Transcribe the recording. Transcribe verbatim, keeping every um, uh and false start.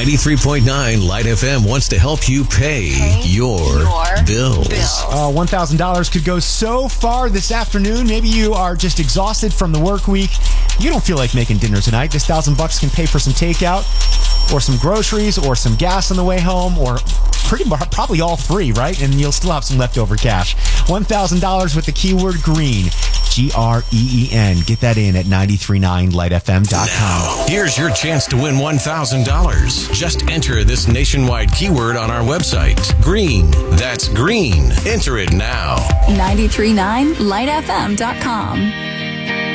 ninety-three point nine Light F M wants to help you pay, pay your, your bills. bills. Uh, one thousand dollars could go so far this afternoon. Maybe you are just exhausted from the work week. You don't feel like making dinner tonight. This thousand bucks can pay for some takeout or some groceries or some gas on the way home or pretty much probably all three, right? And you'll still have some leftover cash. one thousand dollars with the keyword green. G R E E N. Get that in at nine three nine light f m dot com. Now, here's your chance to win one thousand dollars. Just enter this nationwide keyword on our website. Green. That's green. Enter it now. nine three nine light f m dot com.